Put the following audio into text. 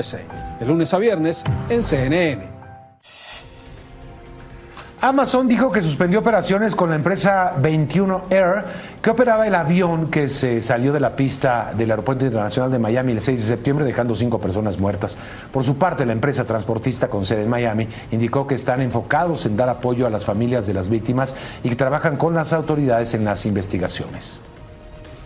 De lunes a viernes en CNN. Amazon dijo que suspendió operaciones con la empresa 21 Air, que operaba el avión que se salió de la pista del Aeropuerto Internacional de Miami el 6 de septiembre, dejando 5 personas muertas. Por su parte, la empresa transportista con sede en Miami indicó que están enfocados en dar apoyo a las familias de las víctimas y que trabajan con las autoridades en las investigaciones.